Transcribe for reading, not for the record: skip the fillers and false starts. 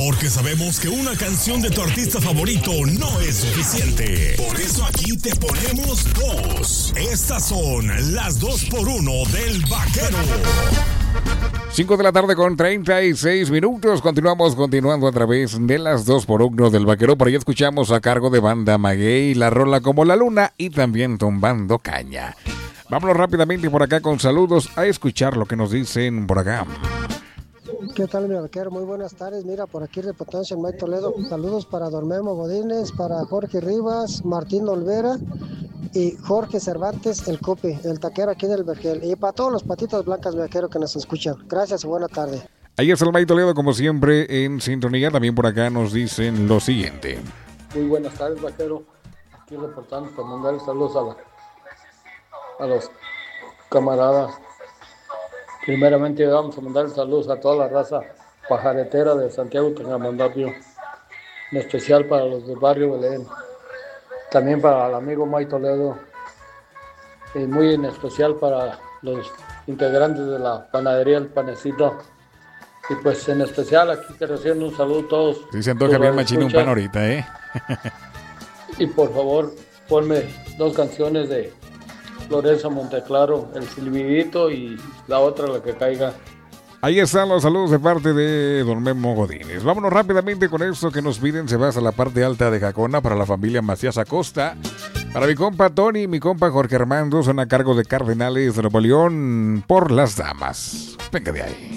Porque sabemos que una canción de tu artista favorito no es suficiente. Por eso aquí te ponemos dos. Estas son las 2x1 del Vaquero. 5 de la tarde con 36 minutos. Continuando a través de las 2x1 del Vaquero. Por ahí escuchamos a cargo de Banda Maguey la rola Como la Luna y también Tumbando Caña. Vámonos rápidamente por acá con saludos a escuchar lo que nos dicen por acá. ¿Qué tal, mi Vaquero? Muy buenas tardes. Mira, por aquí reportándose en Mike Toledo. Saludos para Dormemo Godínez, para Jorge Rivas, Martín Olvera y Jorge Cervantes, el Copi, el taquero aquí del Vergel. Y para todos los patitas blancas, mi Vaquero, que nos escuchan. Gracias y buena tarde. Ahí está el Mike Toledo, como siempre, en sintonía. También por acá nos dicen lo siguiente. Muy buenas tardes, Vaquero. Aquí reportando para mandar saludos a los camaradas. Primeramente vamos a mandar saludos a toda la raza pajaretera de Santiago Tangamandapio, en especial para los del barrio Belén, también para el amigo May Toledo, y muy en especial para los integrantes de la panadería El Panecito, y pues en especial aquí que reciben un saludo a todos. Sí, se antoja bien machino un pan ahorita, Y por favor, ponme 2 canciones de Lorenzo Monteclaro, El Silbidito y la otra, La que caiga. Ahí están los saludos de parte de Don Memo Godínez. Vámonos rápidamente con esto que nos piden. Se va a la parte alta de Jacona para la familia Macías Acosta. Para mi compa Tony y mi compa Jorge Armando, son a cargo de Cardenales de Nuevo León por las damas. Venga de ahí.